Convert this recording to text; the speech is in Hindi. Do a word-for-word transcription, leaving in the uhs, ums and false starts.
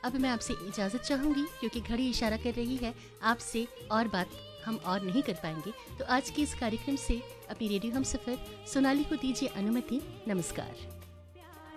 अब मैं आपसे इजाज़त चाहूँगी क्योंकि घड़ी इशारा कर रही है आपसे और बात हम और नहीं कर पाएंगे। तो आज के इस कार्यक्रम से अपनी रेडियो हमसफ़र सोनाली को दीजिए अनुमति। नमस्कार।